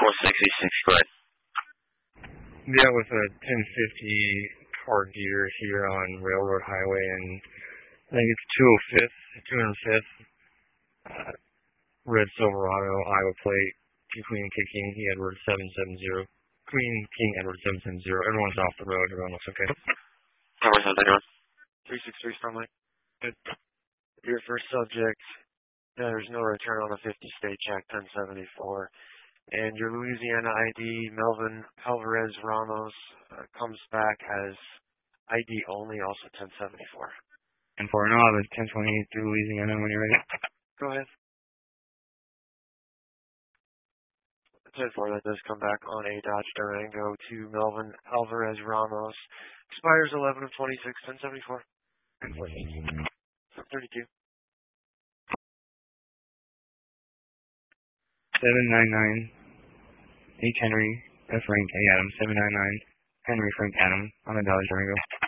466, correct. Yeah, with a 1050 car gear here on Railroad Highway, and I think it's 205th, red Silverado, Iowa plate, Queen King Edward 770. Queen King Edward 770. Everyone's off the road. Everyone looks okay. How's everyone? 363 Starlight. Good. Your first subject, there's no return on a 50 state check, 1074. And your Louisiana ID, Melvin Alvarez Ramos, comes back as ID only, also 1074. And for now, the 1028 through Louisiana when you're ready. Go ahead. 10-4, that does come back on a Dodge Durango to Melvin Alvarez Ramos. Expires 11 of 26, 1074. 32. 799 H. Henry F. Frank A. Adam 799 Henry Frank Adam on the Dodge Durango.